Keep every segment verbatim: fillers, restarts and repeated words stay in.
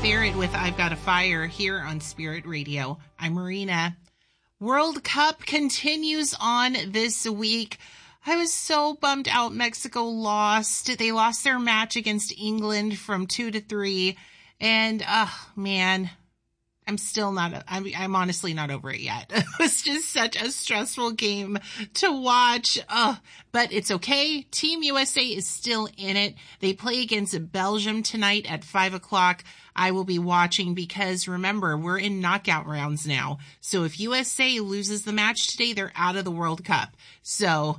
Spirit with I've Got a Fire here on Spirit Radio. I'm Marina. World Cup continues on this week. I was so bummed out Mexico lost. They lost their match against England from two to three. And, oh, man, I'm still not, I'm, I'm honestly not over it yet. It was just such a stressful game to watch. Uh, but it's okay. Team U S A is still in it. They play against Belgium tonight at five o'clock. I will be watching because remember, we're in knockout rounds now. So if U S A loses the match today, they're out of the World Cup. So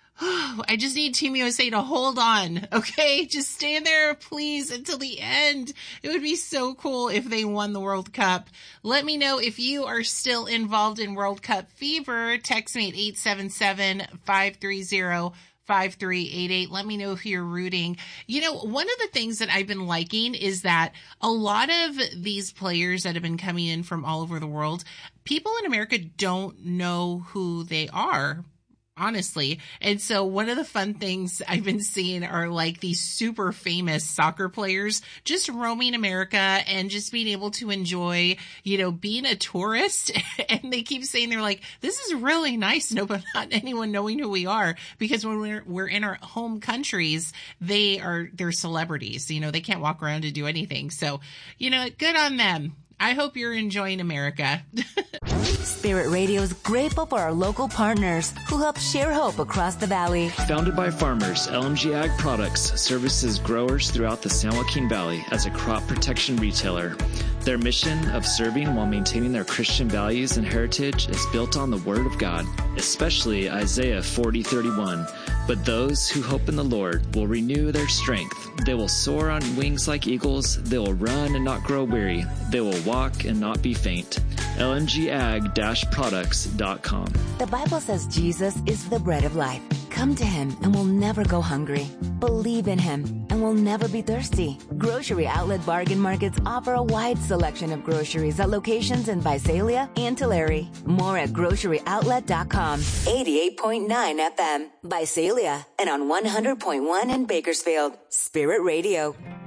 I just need Team U S A to hold on, okay? Just stay there, please, until the end. It would be so cool if they won the World Cup. Let me know if you are still involved in World Cup fever. Text me at eight seven seven, five three zero, five three eight eight. Let me know if you're rooting. You know, one of the things that I've been liking is that a lot of these players that have been coming in from all over the world, people in America don't know who they are, honestly. And so one of the fun things I've been seeing are like these super famous soccer players just roaming America and just being able to enjoy, you know, being a tourist. And they keep saying, they're like, this is really nice. No, but not anyone knowing who we are, because when we're, we're in our home countries, they are, they're celebrities. You know, they can't walk around to do anything. So, you know, good on them. I hope you're enjoying America. Spirit Radio is grateful for our local partners who help share hope across the valley. Founded by farmers, L M G Ag Products services growers throughout the San Joaquin Valley as a crop protection retailer. Their mission of serving while maintaining their Christian values and heritage is built on the Word of God, especially Isaiah forty thirty-one. But those who hope in the Lord will renew their strength. They will soar on wings like eagles. They will run and not grow weary. They will walk and not be faint. L M G ag products dot com. The Bible says Jesus is the bread of life. Come to him and we'll never go hungry. Believe in him and we'll never be thirsty. Grocery Outlet Bargain Markets offer a wide selection of groceries at locations in Visalia and Tulare. More at grocery outlet dot com. eighty-eight point nine F M, Visalia, and on one hundred point one in Bakersfield. Spirit Radio.